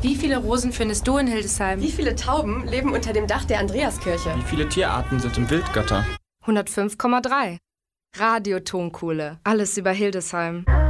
Wie viele Rosen findest du in Hildesheim? Wie viele Tauben leben unter dem Dach der Andreaskirche? Wie viele Tierarten sind im Wildgatter? 105,3. Radio Tonkohle. Alles über Hildesheim.